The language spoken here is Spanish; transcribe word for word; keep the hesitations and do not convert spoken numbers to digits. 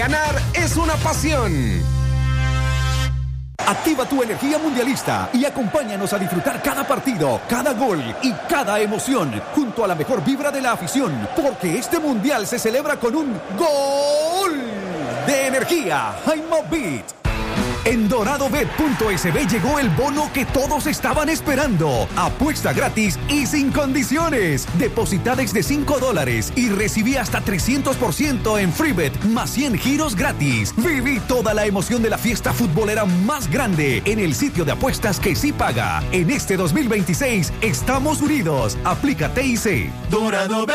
Ganar es una pasión. Activa tu energía mundialista y acompáñanos a disfrutar cada partido, cada gol y cada emoción junto a la mejor vibra de la afición, porque este mundial se celebra con un gol de energía. Jaimobit. En doradobet punto es be llegó el bono que todos estaban esperando. Apuesta gratis y sin condiciones. Deposita desde cinco dólares y recibí hasta trescientos por ciento en FreeBet más cien giros gratis. Viví toda la emoción de la fiesta futbolera más grande en el sitio de apuestas que sí paga. En este dos mil veintiséis estamos unidos. Aplica T I C. Doradobet.